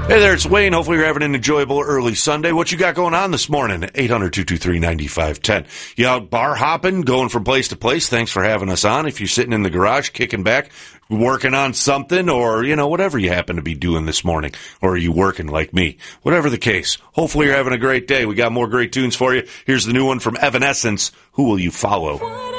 Hey there, it's Wayne. Hopefully you're having an enjoyable early Sunday. What you got going on this morning? 800-223-9510. You out bar hopping, going from place to place? Thanks for having us on. If you're sitting in the garage, kicking back, working on something, or, whatever you happen to be doing this morning, or are you working like me? Whatever the case, hopefully you're having a great day. We got more great tunes for you. Here's the new one from Evanescence, Who Will You Follow?